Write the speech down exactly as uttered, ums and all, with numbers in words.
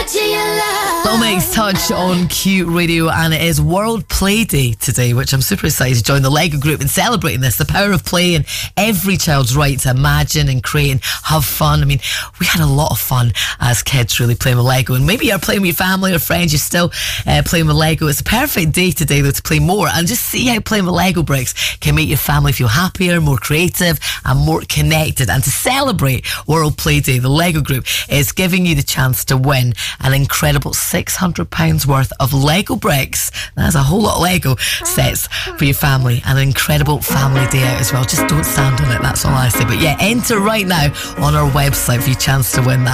Little Mix Touch on Q Radio, and it is World Play Day today, which I'm super excited to join the Lego group in celebrating this, the power of play and every child's right to imagine and create and have fun. I mean, we had a lot of fun as kids really playing with Lego, and maybe you're playing with your family or friends, you're still uh, playing with Lego. It's a perfect day today though to play more and just see how playing with Lego bricks can make your family feel happier, more creative and more connected. And to celebrate World Play Day, the Lego group is giving you the chance to win an incredible six hundred pounds worth of Lego bricks. That's a whole lot of Lego sets for your family, and an incredible family day out as well. Just don't stand on it, that's all I say. But yeah, enter right now on our website for your chance to win that.